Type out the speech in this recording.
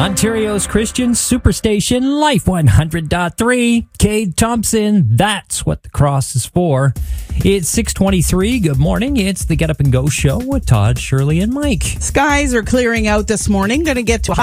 Ontario's Christian Superstation, Life 100.3. Cade Thompson, that's what the cross is for. It's 6:23. Good morning. It's the Get Up and Go show with Todd, Shirley, and Mike. Skies are clearing out this morning. Going to get to